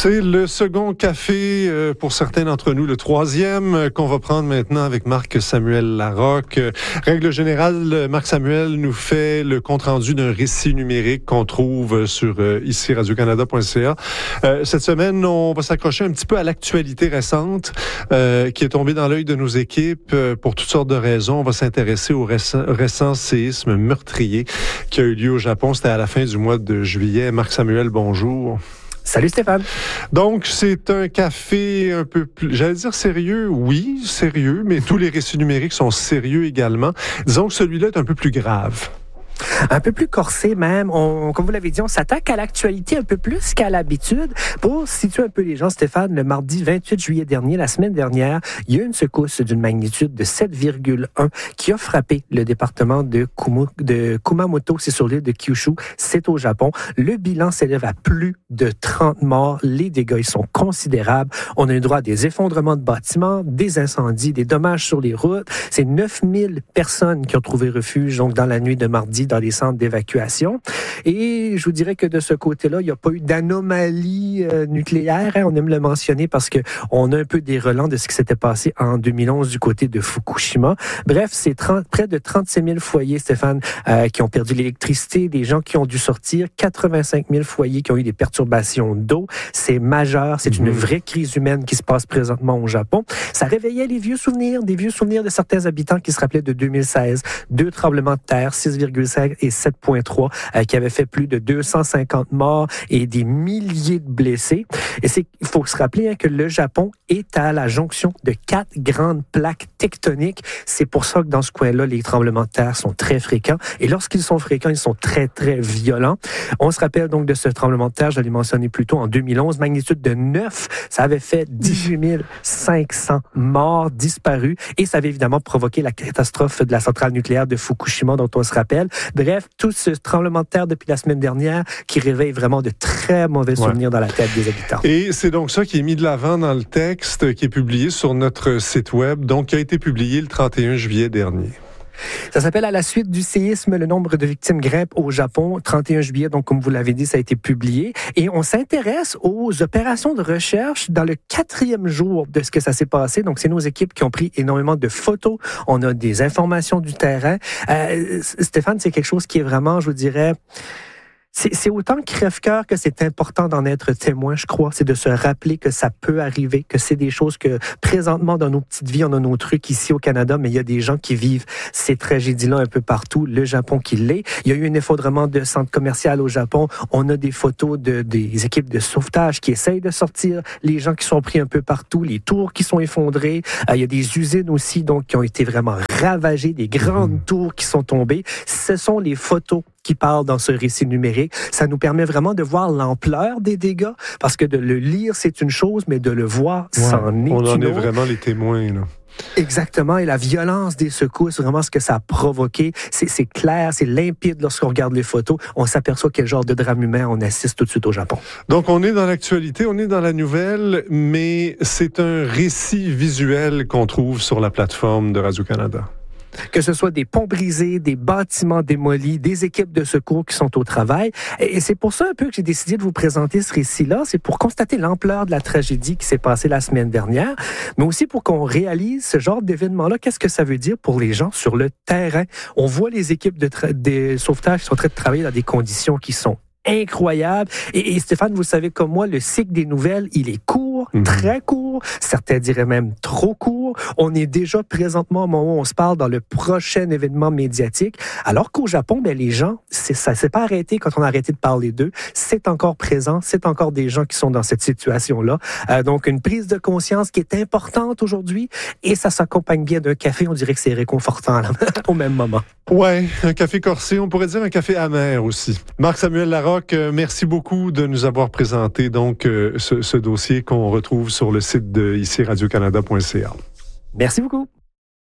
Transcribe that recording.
C'est le second café, pour certains d'entre nous, le troisième qu'on va prendre maintenant avec Marc-Samuel Larocque. Règle générale, Marc-Samuel nous fait le compte-rendu d'un récit numérique qu'on trouve sur ici radiocanada.ca. Cette semaine, on va s'accrocher un petit peu à l'actualité récente qui est tombée dans l'œil de nos équipes pour toutes sortes de raisons. On va s'intéresser au récent séisme meurtrier qui a eu lieu au Japon. C'était à la fin du mois de juillet. Marc-Samuel, bonjour. Salut Stéphane. Donc, c'est un café un peu plus, j'allais dire sérieux, oui, sérieux, mais tous les récits numériques sont sérieux également. Disons que celui-là est un peu plus grave. Un peu plus corsé même. Comme vous l'avez dit, on s'attaque à l'actualité un peu plus qu'à l'habitude. Pour situer un peu les gens, Stéphane, le mardi 28 juillet dernier, la semaine dernière, il y a eu une secousse d'une magnitude de 7,1 qui a frappé le département de Kumamoto, c'est sur l'île de Kyushu, c'est au Japon. Le bilan s'élève à plus de 30 morts. Les dégâts ils sont considérables. On a eu droit à des effondrements de bâtiments, des incendies, des dommages sur les routes. C'est 9000 personnes qui ont trouvé refuge donc dans la nuit de mardi dans les centres d'évacuation. Et je vous dirais que de ce côté-là, il n'y a pas eu d'anomalie nucléaire. On aime le mentionner parce que on a un peu des relents de ce qui s'était passé en 2011 du côté de Fukushima. Bref, c'est près de 36 000 foyers, Stéphane, qui ont perdu l'électricité, des gens qui ont dû sortir, 85 000 foyers qui ont eu des perturbations d'eau. C'est majeur. C'est une vraie crise humaine qui se passe présentement au Japon. Ça réveillait des vieux souvenirs de certains habitants qui se rappelaient de 2016. 2 tremblements de terre, 6,5 et 7,3 qui avaient fait plus de 250 morts et des milliers de blessés. Et il faut se rappeler que le Japon est à la jonction de 4 grandes plaques tectoniques. C'est pour ça que dans ce coin-là, les tremblements de terre sont très fréquents. Et lorsqu'ils sont fréquents, ils sont très, très violents. On se rappelle donc de ce tremblement de terre, je l'ai mentionné plus tôt, en 2011, magnitude de 9. Ça avait fait 18 500 morts disparus et ça avait évidemment provoqué la catastrophe de la centrale nucléaire de Fukushima dont on se rappelle. Bref, tout ce tremblement de terre depuis la semaine dernière qui réveille vraiment de très mauvais souvenirs dans la tête des habitants. Et c'est donc ça qui est mis de l'avant dans le texte qui est publié sur notre site web, donc qui a été publié le 31 juillet dernier. Ça s'appelle « À la suite du séisme, le nombre de victimes grimpe au Japon ». 31 juillet, donc comme vous l'avez dit, ça a été publié. Et on s'intéresse aux opérations de recherche dans le 4e jour de ce que ça s'est passé. Donc, c'est nos équipes qui ont pris énormément de photos. On a des informations du terrain. Stéphane, c'est quelque chose qui est vraiment, je vous dirais... C'est autant crève-cœur que c'est important d'en être témoin, je crois. C'est de se rappeler que ça peut arriver, que c'est des choses que présentement dans nos petites vies, on a nos trucs ici au Canada, mais il y a des gens qui vivent ces tragédies-là un peu partout. Le Japon qui l'est. Il y a eu un effondrement de centre commercial au Japon. On a des photos des équipes de sauvetage qui essayent de sortir les gens qui sont pris un peu partout, les tours qui sont effondrées. Il y a des usines aussi donc qui ont été vraiment ravagées, des grandes tours qui sont tombées. Ce sont les photos qui parlent dans ce récit numérique. Ça nous permet vraiment de voir l'ampleur des dégâts, parce que de le lire, c'est une chose, mais de le voir, c'en est une autre. On en est vraiment les témoins, là. Exactement, et la violence des secousses, vraiment ce que ça a provoqué, c'est clair, c'est limpide lorsqu'on regarde les photos. On s'aperçoit quel genre de drame humain on assiste tout de suite au Japon. Donc, on est dans l'actualité, on est dans la nouvelle, mais c'est un récit visuel qu'on trouve sur la plateforme de Radio-Canada. Que ce soit des ponts brisés, des bâtiments démolis, des équipes de secours qui sont au travail. Et c'est pour ça un peu que j'ai décidé de vous présenter ce récit-là. C'est pour constater l'ampleur de la tragédie qui s'est passée la semaine dernière, mais aussi pour qu'on réalise ce genre d'événement-là. Qu'est-ce que ça veut dire pour les gens sur le terrain? On voit les équipes de sauvetage qui sont en train de travailler dans des conditions qui sont incroyables. Et Stéphane, vous savez comme moi, le cycle des nouvelles, il est court, très court, certains diraient même trop court. On est déjà présentement au moment où on se parle dans le prochain événement médiatique, alors qu'au Japon, les gens, ça s'est pas arrêté quand on a arrêté de parler d'eux. C'est encore présent, c'est encore des gens qui sont dans cette situation-là. Donc, une prise de conscience qui est importante aujourd'hui et ça s'accompagne bien d'un café. On dirait que c'est réconfortant là, au même moment. Ouais, un café corsé, on pourrait dire un café amer aussi. Marc-Samuel Larocque, merci beaucoup de nous avoir présenté donc ce dossier qu'on retrouve sur le site de ici radiocanada.ca. Merci beaucoup.